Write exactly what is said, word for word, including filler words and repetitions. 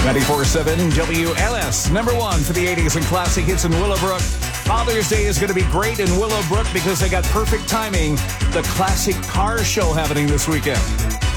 ninety-four point seven W L S, number one for the eighties and classic hits in Willowbrook. Father's Day is going to be great in Willowbrook because they got perfect timing. The classic car show happening this weekend.